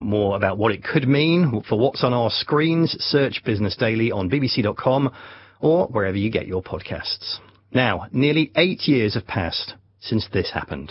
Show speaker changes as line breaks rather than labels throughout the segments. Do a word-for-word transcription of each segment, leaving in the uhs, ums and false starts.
more about what it could mean for what's on our screens, search Business Daily on b b c dot com or wherever you get your podcasts. Now, nearly eight years have passed since this happened.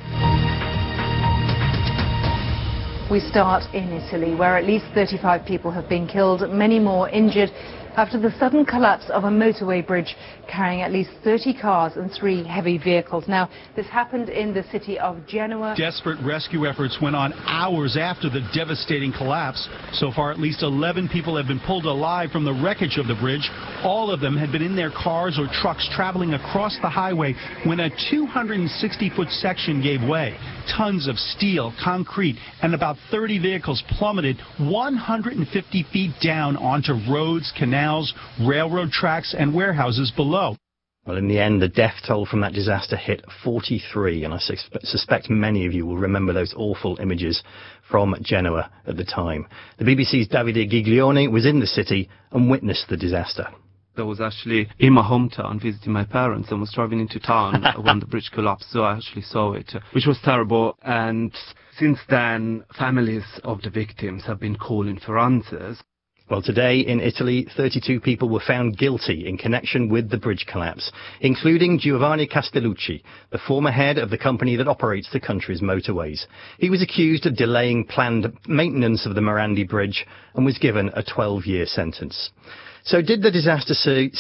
We start in Italy, where at least thirty-five people have been killed, many more injured, after the sudden collapse of a motorway bridge carrying at least thirty cars and three heavy vehicles. Now, this happened in the city of Genoa.
Desperate rescue efforts went on hours after the devastating collapse. So far, at least eleven people have been pulled alive from the wreckage of the bridge. All of them had been in their cars or trucks traveling across the highway when a two hundred sixty foot section gave way. Tons of steel, concrete, and about thirty vehicles plummeted one hundred fifty feet down onto roads, canals, railroad tracks, and warehouses below.
Well, in the end, the death toll from that disaster hit forty-three, and I sus- suspect many of you will remember those awful images from Genoa at the time. The B B C's Davide Giglione was in the city and witnessed the disaster.
I was actually in my hometown visiting my parents and was driving into town when the bridge collapsed, so I actually saw it, which was terrible. And since then, families of the victims have been calling for answers.
Well, today in Italy, thirty-two people were found guilty in connection with the bridge collapse, including Giovanni Castellucci, the former head of the company that operates the country's motorways. He was accused of delaying planned maintenance of the Morandi Bridge and was given a twelve-year sentence. So did the disaster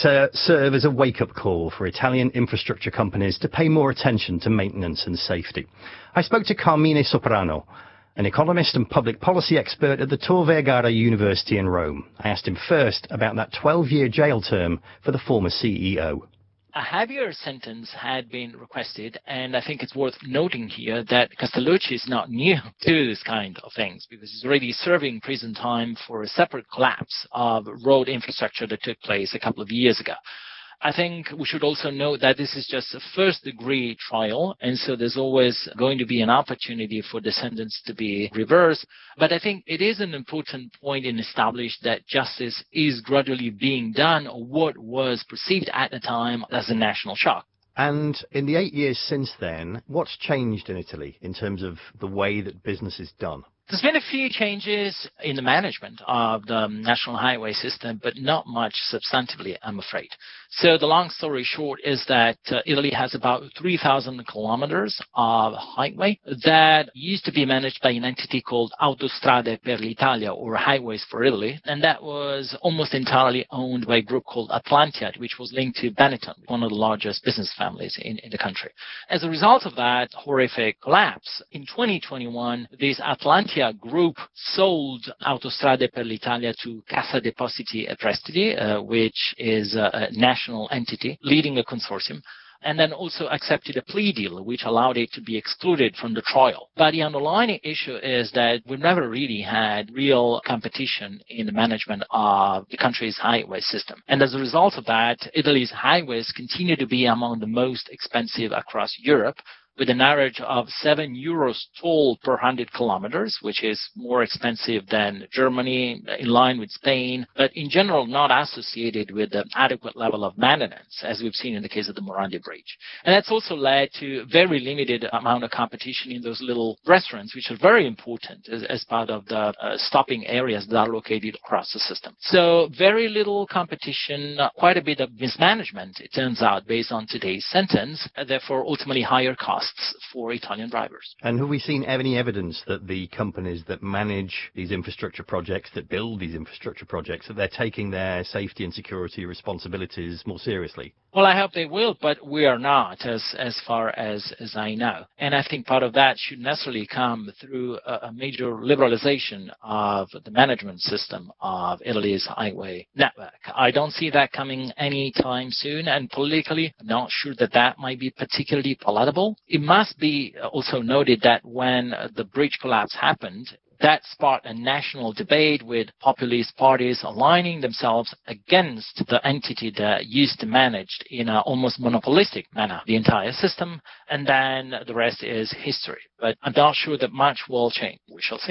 serve as a wake-up call for Italian infrastructure companies to pay more attention to maintenance and safety? I spoke to Carmine Soprano, an economist and public policy expert at the Tor Vergata University in Rome. I asked him first about that twelve-year jail term for the former C E O.
A heavier sentence had been requested, and I think it's worth noting here that Castellucci is not new to this kind of things, because he's already serving prison time for a separate collapse of road infrastructure that took place a couple of years ago. I think we should also note that this is just a first-degree trial, and so there's always going to be an opportunity for the sentence to be reversed. But I think it is an important point in establishing that justice is gradually being done, or what was perceived at the time as a national shock.
And in the eight years since then, what's changed in Italy in terms of the way that business is done?
There's been a few changes in the management of the national highway system, but not much substantively, I'm afraid. So the long story short is that uh, Italy has about three thousand kilometers of highway that used to be managed by an entity called Autostrade per l'Italia, or Highways for Italy, and that was almost entirely owned by a group called Atlantia, which was linked to Benetton, one of the largest business families in, in the country. As a result of that horrific collapse, in twenty twenty-one, this Atlantia group sold Autostrade per l'Italia to Cassa Depositi e Prestiti, uh, which is a, a national entity leading a consortium, and then also accepted a plea deal which allowed it to be excluded from the trial. But the underlying issue is that we've never really had real competition in the management of the country's highway system. And as a result of that, Italy's highways continue to be among the most expensive across Europe, with an average of seven euros toll per one hundred kilometers, which is more expensive than Germany, in line with Spain, but in general not associated with an adequate level of maintenance, as we've seen in the case of the Morandi Bridge. And that's also led to very limited amount of competition in those little restaurants, which are very important as, as part of the uh, stopping areas that are located across the system. So very little competition, uh, quite a bit of mismanagement, it turns out, based on today's sentence, and therefore ultimately higher costs for Italian drivers.
And have we seen any evidence that the companies that manage these infrastructure projects, that build these infrastructure projects, that they're taking their safety and security responsibilities more seriously?
Well, I hope they will, but we are not, as as far as, as I know. And I think part of that should necessarily come through a, a major liberalization of the management system of Italy's highway network. I don't see that coming anytime soon, and politically, I'm not sure that that might be particularly palatable. It must be also noted that when the bridge collapse happened, that sparked a national debate with populist parties aligning themselves against the entity that used to manage in an almost monopolistic manner the entire system, and then the rest is history. But I'm not sure that much will change. We shall see.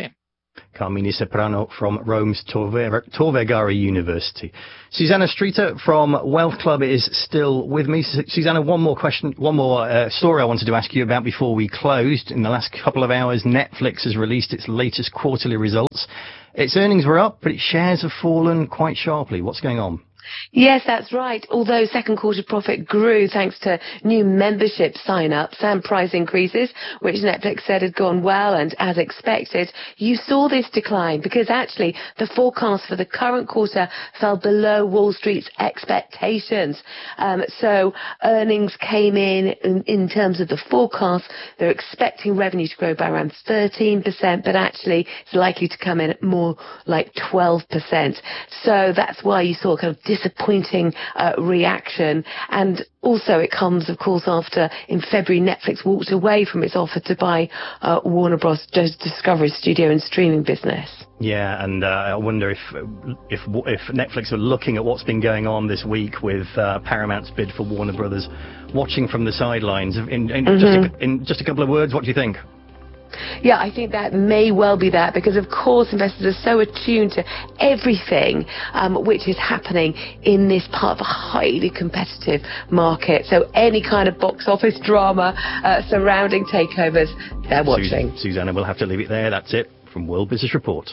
Carmine Soprano from Rome's Tor Tor Vergata University. Susanna Streeter from Wealth Club is still with me. Susanna, one more question, one more uh, story I wanted to ask you about before we closed. In the last couple of hours, Netflix has released its latest quarterly results. Its earnings were up, but its shares have fallen quite sharply. What's going on?
Yes, that's right. Although second quarter profit grew thanks to new membership sign-ups and price increases, which Netflix said had gone well and as expected, you saw this decline because actually the forecast for the current quarter fell below Wall Street's expectations. Um, so earnings came in, in in terms of the forecast. They're expecting revenue to grow by around thirteen percent, but actually it's likely to come in at more like twelve percent. So that's why you saw kind of disappointing uh, reaction. And also it comes, of course, after in February Netflix walked away from its offer to buy uh, Warner Bros. Discovery studio and streaming business.
Yeah, and uh, I wonder if if if Netflix are looking at what's been going on this week with uh, Paramount's bid for Warner Brothers, watching from the sidelines. In, in, mm-hmm. just a, in just a couple of words, what do you think?
Yeah, I think that may well be that because, of course, investors are so attuned to everything um, which is happening in this part of a highly competitive market. So any kind of box office drama uh, surrounding takeovers, they're watching.
Sus- Susanna, we'll have to leave it there. That's it from World Business Report.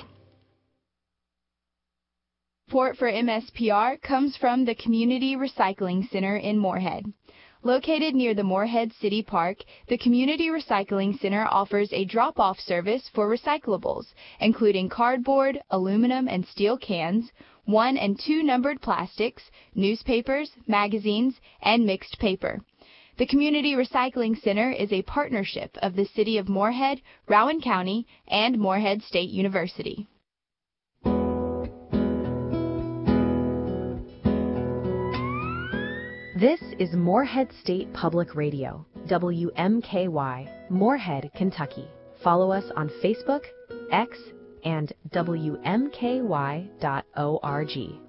Support for M S P R comes from the Community Recycling Center in Moorhead. Located near the Moorhead City Park, the Community Recycling Center offers a drop-off service for recyclables, including cardboard, aluminum and steel cans, one and two numbered plastics, newspapers, magazines, and mixed paper. The Community Recycling Center is a partnership of the City of Moorhead, Rowan County, and Moorhead State University.
This is Moorhead State Public Radio, W M K Y, Moorhead, Kentucky. Follow us on Facebook, X, and W M K Y dot org.